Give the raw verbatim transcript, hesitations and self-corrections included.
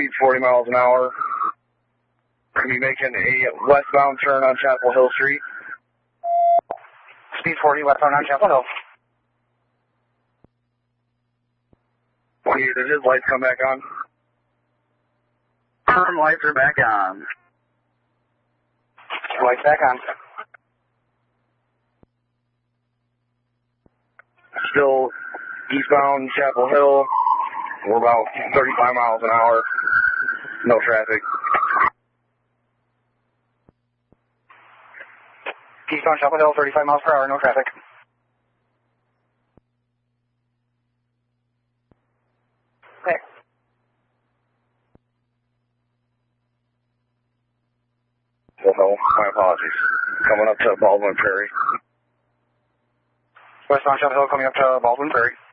speed forty miles an hour. We're going to be making a westbound turn on Chapel Hill Street. Speed forty, westbound on Chapel Hill. Did his lights come back on? Turn lights are back on. Lights back on. Still eastbound Chapel Hill. We're about thirty-five miles an hour. No traffic. Eastbound Chapel Hill, thirty-five miles per hour, no traffic. Okay. Well, no, my apologies. Coming up to Baldwin Prairie. Westbound Chapel Hill coming up to Baldwin Prairie.